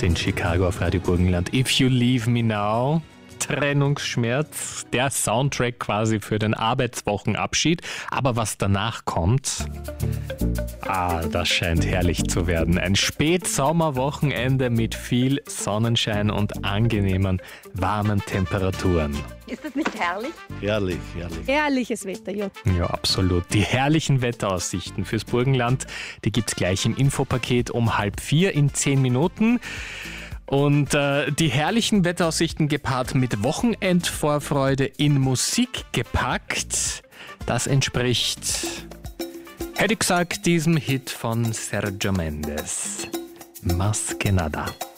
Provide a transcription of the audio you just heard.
in Chicago auf Radio Burgenland. If You Leave Me Now, Trennungsschmerz, der Soundtrack quasi für den Arbeitswochenabschied. Aber was danach kommt, das scheint herrlich zu werden. Ein Spätsommerwochenende mit viel Sonnenschein und angenehmen, warmen Temperaturen. Ist das nicht herrlich? Herrlich, herrlich. Herrliches Wetter, ja. Ja, absolut. Die herrlichen Wetteraussichten fürs Burgenland, die gibt's gleich im Infopaket um 3:30 in 10 Minuten. Und die herrlichen Wetteraussichten gepaart mit Wochenendvorfreude in Musik gepackt, das entspricht, hätte ich gesagt, diesem Hit von Sergio Mendes. Más que nada.